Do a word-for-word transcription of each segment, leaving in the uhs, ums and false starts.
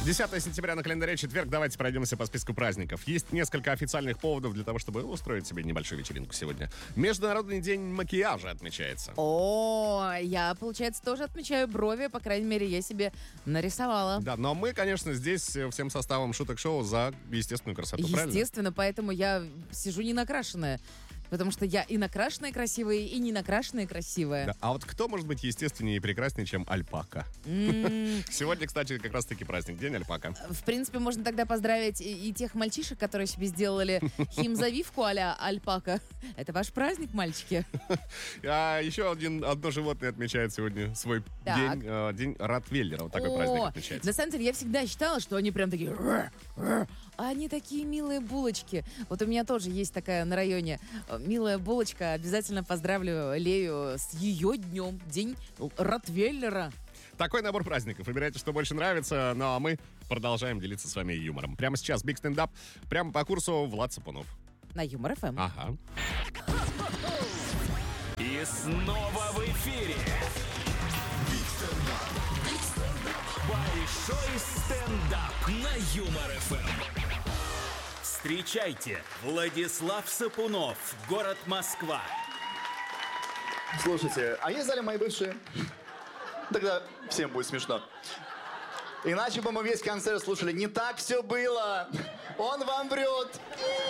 десятое сентября на календаре, четверг. Давайте пройдемся по списку праздников. Есть несколько официальных поводов для того, чтобы устроить себе небольшую вечеринку сегодня. Международный день макияжа отмечается. О, я, получается, тоже отмечаю брови. По крайней мере, я себе нарисовала. Да, но мы, конечно, здесь всем составом шуток-шоу за естественную красоту, правильно? Естественно, поэтому я сижу не накрашенная. Потому что я и накрашенная красивая, и не накрашенная красивая. Да. А вот кто может быть естественнее и прекраснее, чем альпака? Mm. Сегодня, кстати, как раз-таки праздник, день альпака. В принципе, можно тогда поздравить и, и тех мальчишек, которые себе сделали химзавивку а-ля альпака. Это ваш праздник, мальчики. А еще один, одно животное отмечает сегодня свой Так. день. э, День Ротвейлера. Вот такой О, праздник отмечается. на самом деле, я всегда считала, что они прям такие... «Рр, рр». А они такие милые булочки. Вот у меня тоже есть такая на районе э, милая булочка. Обязательно поздравлю Лею с ее днем. День Ротвейлера. Такой набор праздников. Выбирайте, что больше нравится. Ну а мы продолжаем делиться с вами юмором. Прямо сейчас Big Stand Up. Прямо по курсу Влад Сапунов. На Юмор эф эм. Ага. И снова в эфире большой стендап на Юмор эф эм. Встречайте, Владислав Сапунов, город Москва. Слушайте, а есть в зале мои бывшие? Тогда всем будет смешно. Иначе бы мы весь концерт слушали. Не так все было. Он вам врет.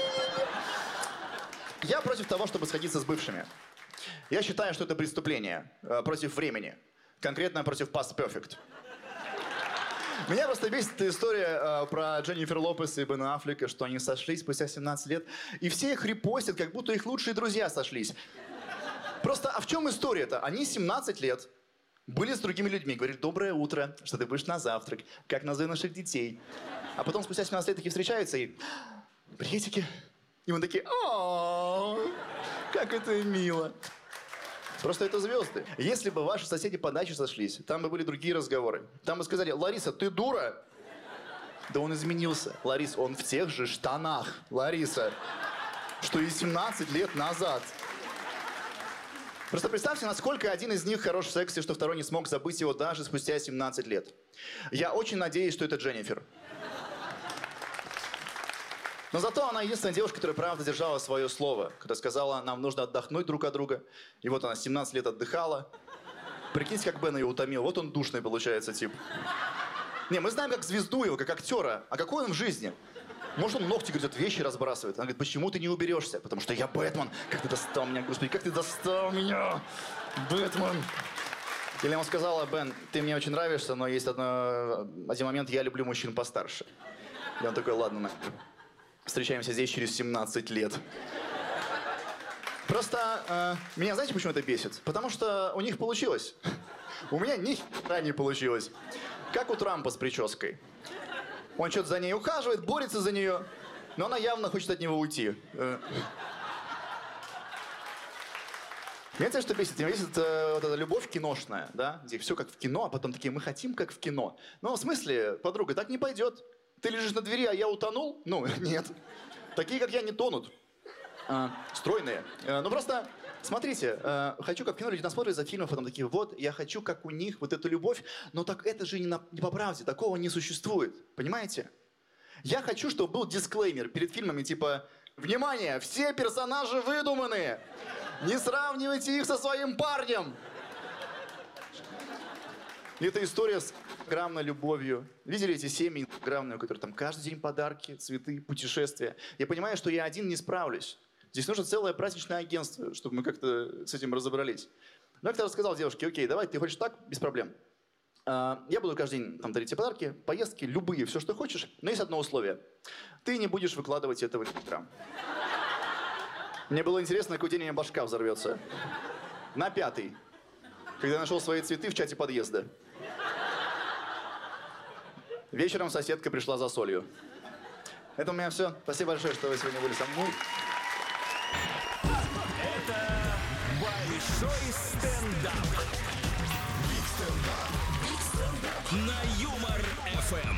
Я против того, чтобы сходиться с бывшими. Я считаю, что это преступление э, против времени. Конкретно против Past Perfect. Меня просто бесит эта история э, про Дженнифер Лопес и Бена Аффлека, что они сошлись спустя семнадцать лет, и все их репостят, как будто их лучшие друзья сошлись. Просто, а в чем история-то? Они семнадцать лет были с другими людьми, говорили: доброе утро, что ты будешь на завтрак, как назови наших детей. А потом спустя семнадцать лет такие встречаются и... приветики. И мы такие: о, как это мило. Просто это звезды. Если бы ваши соседи по даче сошлись, там бы были другие разговоры. Там бы сказали: Лариса, ты дура? Да он изменился. Ларис, он в тех же штанах, Лариса, что и семнадцать лет назад. Просто представьте, насколько один из них хорош в сексе, что второй не смог забыть его даже спустя семнадцать лет. Я очень надеюсь, что это Дженнифер. Но зато она единственная девушка, которая правда держала свое слово, когда сказала: нам нужно отдохнуть друг от друга. И вот она семнадцать лет отдыхала. Прикиньте, как Бен ее утомил. Вот он душный получается тип. Не, мы знаем как звезду его, как актера. А какой он в жизни? Может, он ногти грызет, вещи разбрасывает. Она говорит: почему ты не уберешься? Потому что я Бэтмен. Как ты достал меня, господи, как ты достал меня, Бэтмен. Или ему сказала: Бен, ты мне очень нравишься, но есть одно, один момент, я люблю мужчин постарше. И он такой: ладно, нахер. Встречаемся здесь через семнадцать лет. Просто э, меня, знаете, почему это бесит? Потому что у них получилось. У меня ни хера не получилось. Как у Трампа с прической. Он что-то за ней ухаживает, борется за нее, но она явно хочет от него уйти. Э. Меня, знаете, что бесит? Меня бесит э, вот эта любовь киношная, да? Где все как в кино, а потом такие: мы хотим как в кино. Но в смысле, подруга, так не пойдет. Ты лежишь на двери, а я утонул? Ну, нет. Такие, как я, не тонут. А, стройные. А, ну, просто, смотрите, а, хочу, как в кино, люди насмотрят за фильмов, потом такие: вот, я хочу, как у них, вот эту любовь, но так это же не, на, не по правде, такого не существует. Понимаете? Я хочу, чтобы был дисклеймер перед фильмами, типа: внимание, все персонажи выдуманные, не сравнивайте их со своим парнем. И эта история с инстаграмной любовью. Видели эти семьи инстаграмные, у которых там каждый день подарки, цветы, путешествия? Я понимаю, что я один не справлюсь. Здесь нужно целое праздничное агентство, чтобы мы как-то с этим разобрались. Но я как-то рассказал девушке: окей, давай, ты хочешь так, без проблем. А, я буду каждый день там дарить тебе подарки, поездки, любые, все, что хочешь. Но есть одно условие. Ты не будешь выкладывать это в инстаграм. Мне было интересно, на какой день у меня башка взорвется. На пятый. Когда я нашел свои цветы в чате подъезда. Вечером соседка пришла за солью. Это у меня все. Спасибо большое, что вы сегодня были со мной. Это большой стендап. На Юмор эф эм.